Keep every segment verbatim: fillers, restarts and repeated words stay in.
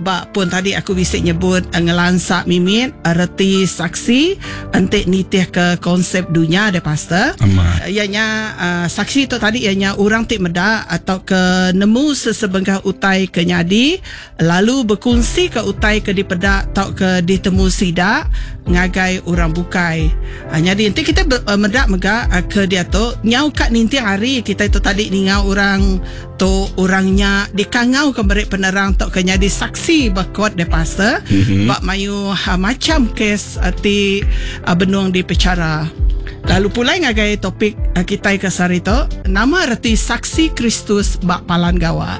bak pun tadi aku bisa nyebut uh, ngelansak mimit erti saksi entik nitih ke konsep dunia de pastor. Amat. Ianya uh, saksi tu tadi ianya orang tik medak atau ke nemu sesebengkah utai ke nyadi lalu berkongsi ke utai ke dipedak atau ke ditemu sidak ngagai orang bukai. Uh, jadi nanti kita ber, uh, medak mega uh, ke dia tu nyau kat ninti hari kita itu tadi ningau orang tu orangnya dikangau ke berik penerang tok ke nyadi saksi bakot de pastor mm-hmm. bak mayu uh, macam kes uh, ti uh, benuang di pecara. Lalu pula ngagai topik uh, kita ke sari tu nama reti saksi Kristus bak palan gawa.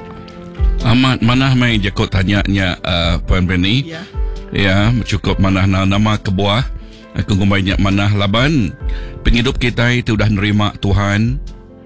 Amat mana mai jakot tanya-nya uh, Puan Penny. Ya. Ya, cukup mana nama kebuah. Aku ngomongnya mana laban penghidup kita itu dah nerima Tuhan.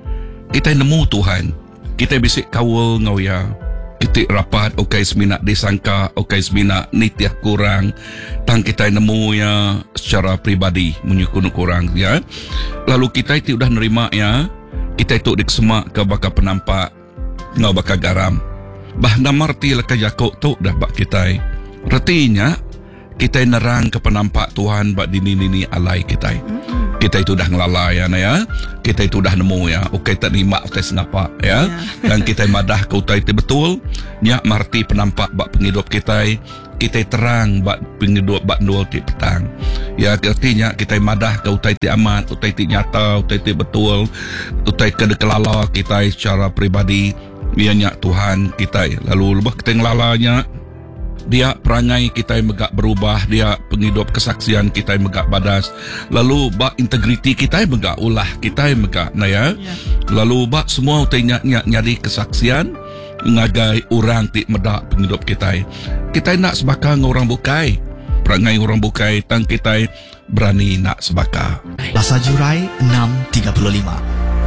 Kita nemu Tuhan. Kita bisik kawal ngau ya. Kita rapat okai semina disangka, okai semina nitiah kurang. Tang kita nemu ya secara pribadi menyukun kurang ya. Lalu kita itu dah nerima ya. Kita itu dikesemak ke bakal penampak ngau bakal garam. Bah namarti laka jakok tu dah bak kita. Retinya kita nerang ke penampak Tuhan bak dini-dini alai kita. Kita itu dah ngelalai ya, ya. Kita itu dah nemu ya. Okey tak terima tes napa ya. Dan kita madah ke utai itu betul. Nyak marti penampak bak penghidup kita. Kita terang bak penghidup bak dua ti petang. Ya artinya kita madah ke utai itu amat, utai itu nyata, utai itu betul. Utai ke dekelala kita secara pribadi. Ya nyak Tuhan kita. Lalu lebih kita ngelalanya. Dia perangai kita yang megak berubah, dia penghidup kesaksian kita yang megak badas, lalu bak integriti kita yang megak ulah, kita yang megak naya, yeah. Lalu bak semua utainya nyari kesaksian ngagai orang tik medak penghidup kita. Kita nak sebakar dengan orang bukai, perangai orang bukai tang kita berani nak sebakar. Lasar Jurai enam tiga puluh lima.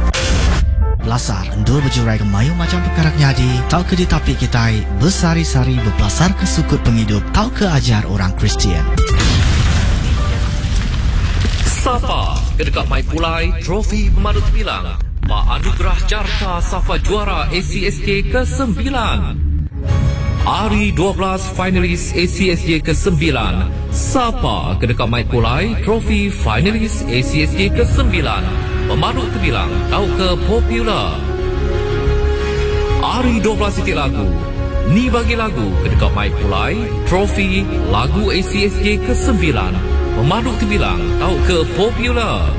Lasar endur berjurai ke mayu macam perkara nyadi, tau ke ditapik kita bersari-sari berpelasar ke sukut penghidup, tau ke ajar orang Kristian. Sapa kedekat Mai Pulai trofi pemadut bilang Pak Anugerah Carta Safa Juara A C S K ke sembilan. Hari dua belas finalis A C S J ke sembilan. Sapa kedekat Mai Pulai trofi finalis A C S J ke sembilan. Pemadut terbilang tau ke popular. Hari dua belas titik lagu. Ni bagi lagu kedekat Mai Pulai trofi lagu A C S J ke sembilan. Pemadut terbilang tau ke popular.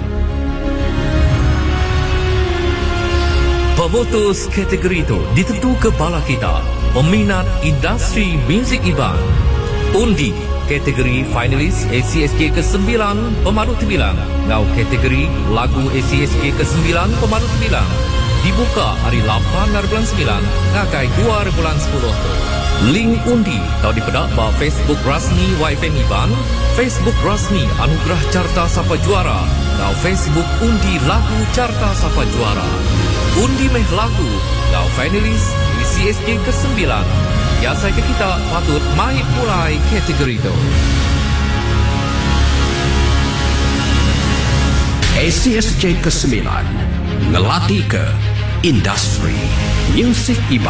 Pemutus kategori itu ditentu ke bala kita. Peminat industri muzik Iban. Undi kategori finalis A C S K ke sembilan pemadut terbilang. Ngau kategori lagu A C S K ke sembilan pemadut terbilang. Dibuka hari lapan dari bulan sembilan ngakai dua hari bulan sepuluh. Link undi tau dipedak ba Facebook rasmi Y F M Iban, Facebook rasmi Anugerah Carta Sapa Juara, ngau Facebook undi lagu Carta Sapa Juara. Undi meh lagu ngau finalis A C S K ke sembilan. Ya saya ke kita patut mai pulai kategori itu. A C S J ke sembilan ngelatih ke industri muzik Iban.